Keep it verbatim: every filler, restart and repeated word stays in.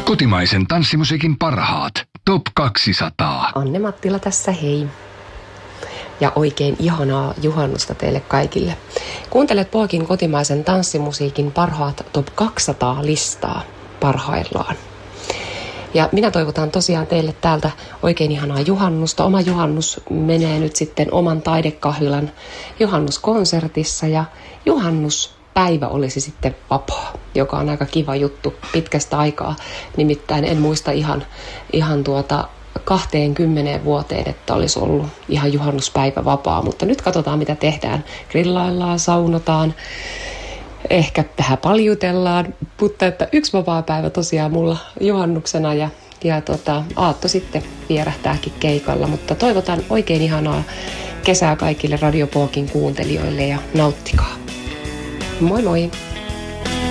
Kotimaisen tanssimusiikin parhaat. Top kaksisataa. Anne Mattila tässä, hei. Ja oikein ihanaa juhannusta teille kaikille. Kuuntelet Poakin kotimaisen tanssimusiikin parhaat Top kaksisataa listaa parhaillaan. Ja minä toivotan tosiaan teille täältä oikein ihanaa juhannusta. Oma juhannus menee nyt sitten oman taidekahvilan juhannuskonsertissa ja juhannuspäivä olisi sitten vapaa, joka on aika kiva juttu pitkästä aikaa. Nimittäin en muista ihan, ihan tuota kahteenkymmeneen vuoteen, että olisi ollut ihan juhannuspäivä vapaa, mutta nyt katsotaan mitä tehdään. Grillaillaan, saunotaan, ehkä vähän paljutellaan, mutta että yksi vapaa päivä tosiaan mulla juhannuksena ja, ja tota, aatto sitten vierähtääkin keikalla, mutta toivotan oikein ihanaa kesää kaikille Radio Poakin kuuntelijoille ja nauttikaa. Moi moi!